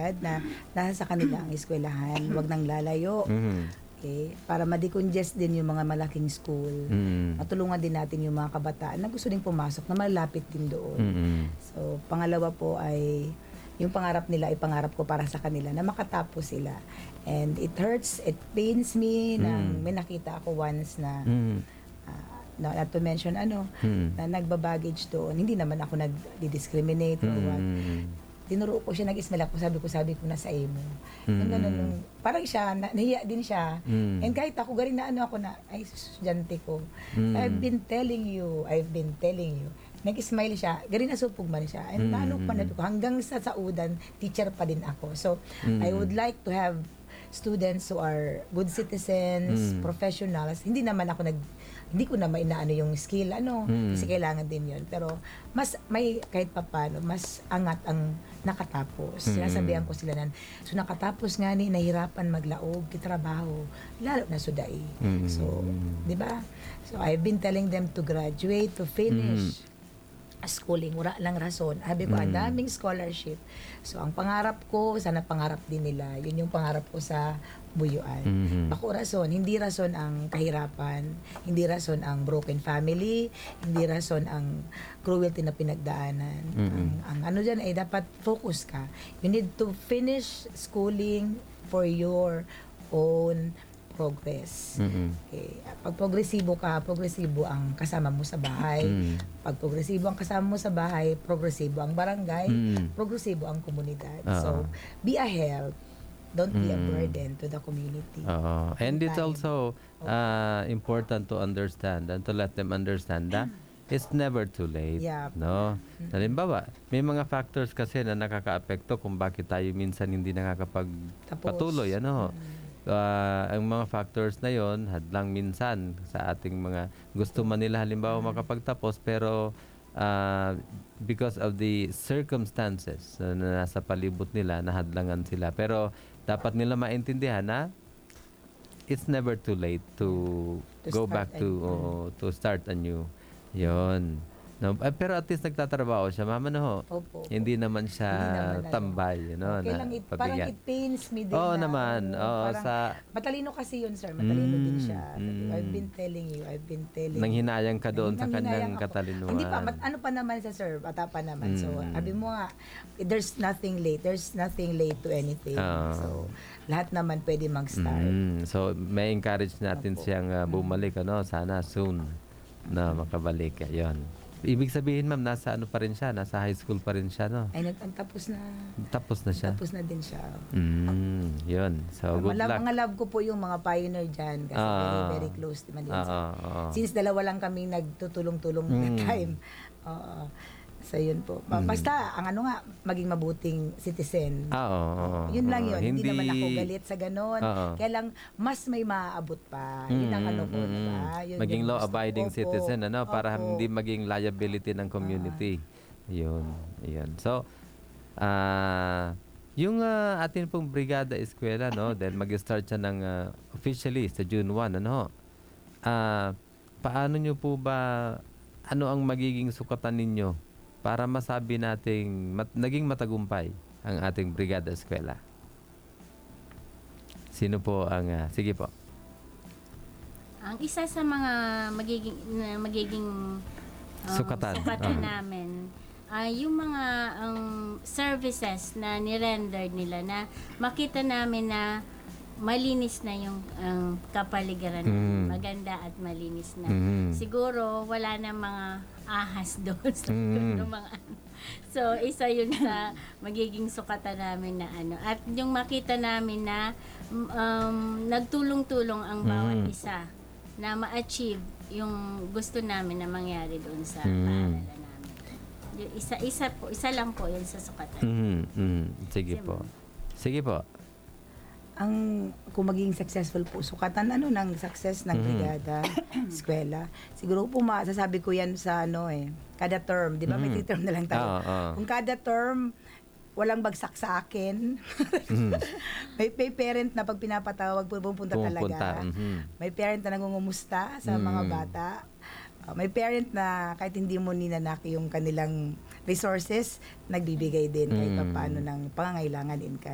komunidad na nasa sa kanila ang eskwelahan, wag nang lalayo. Okay? Para ma-decongest din yung mga malaking school. Matulungan din natin yung mga kabataan na gusto din pumasok na malapit din doon. So, pangalawa po ay yung pangarap nila, ipangarap ko para sa kanila na makatapos sila. And it hurts, it pains me na may nakita ako once na not to mention na nagbabaggage doon. Hindi naman ako nag-discriminate or what. Tinuro ko siya, nag-smile ako, sabi ko na sa mo. Yung ganun, parang siya, nahiya din siya. And kahit ako, galing na ako na, ay, estudyante ko. I've been telling you. Nag-smile siya, galing na supog man siya. And naano pa na ko, hanggang sa saudan, teacher pa din ako. So, I would like to have students who are good citizens, professionals. Hindi ko na inaano yung skill, kasi kailangan din yun. Pero, mas may, kahit papano, mas angat ang nakatapos. Sinasabihan ko sila so nakatapos nga ni, nahirapan maglaog, kitrabaho, lalo na sudai. So, di ba? So, I've been telling them to graduate, to finish schooling, wala lang rason. Sabi ko, ang daming scholarship. So, ang pangarap ko, sana pangarap din nila. Yun yung pangarap ko sa Buyuan. Bako rason, hindi rason ang kahirapan, hindi rason ang broken family, hindi rason ang cruelty na pinagdaanan. Ang ano dyan ay dapat focus ka. You need to finish schooling for your own progress. Okay. Pag progresibo ka, progresibo ang kasama mo sa bahay. Pag progresibo ang kasama mo sa bahay, progresibo ang barangay, progresibo ang komunidad. So, be a help. Don't be a burden to the community. And it's also important to understand and to let them understand that it's never too late. No? Halimbawa, may mga factors kasi na nakaka-apekto kung bakit tayo minsan hindi nakakapagpatuloy. Ang mga factors na yon hadlang minsan sa ating mga gusto man nila halimbawa makapagtapos pero because of the circumstances na nasa palibot nila nahadlangan sila pero dapat nila maintindihan na it's never too late to go back to start anew yon. No, pero at least nagtatrabaho siya, mama, no? Opo. Hindi naman siya tambay, Okay lang, parang it pains me din naman. Matalino kasi yun, sir. Matalino din siya. I've been telling you. Nanghinayang ka doon sa kanyang katalinuhan. Hindi pa, ano pa naman sa sir, bata pa naman. So, sabi mo nga, there's nothing late. There's nothing late to anything. So, lahat naman pwede mag-start. So, may encourage natin siyang bumalik, sana soon na makabalik. Yun. Ibig sabihin, ma'am, nasa ano pa rin siya? Nasa high school pa rin siya, no? Ay, tapos na. Tapos na siya? Tapos na din siya. Yun. So, good luck. Mga love ko po yung mga pioneer dyan kasi very close naman din since dalawa lang kami nagtutulong-tulong that time. So, yun po. Basta, ang maging mabuting citizen. Yun lang yun. Hindi naman ako galit sa ganon. Kaya lang, mas may maaabot pa. Yun ang ko, diba? Yun maging law-abiding citizen, para hindi maging liability ng community. Yun. So, yung atin pong Brigada Eskwela, dahil mag-start siya ng officially sa June 1, paano nyo po ba, ano ang magiging sukatan ninyo para masabi nating naging matagumpay ang ating Brigada Eskwela? Sino po ang sige po. Ang isa sa mga magiging sukatan namin yung mga services na ni-render nila na makita namin na malinis na yung kapaligiran maganda at malinis na. Siguro wala na mga ahas doon sa mga So, isa yun sa magiging sukatan namin na At yung makita namin na nagtulong-tulong ang bawat isa na ma-achieve yung gusto namin na mangyari doon sa paaralan namin. Isa lang po yun sa sukatan. Sige po. Kung maging successful po, sukatan ng success ng Brigada Eskwela. Siguro po masasabi ko yan sa kada term, di ba? May 3 term na lang tayo. Kung kada term, walang bagsak sa akin. May parent na pag pinapatawag, pupunta talaga. May parent na nangungumusta sa mga bata. May parent na kahit hindi mo ninanaki yung kanilang resources, nagbibigay din kahit paano ng pangangailangan in kind.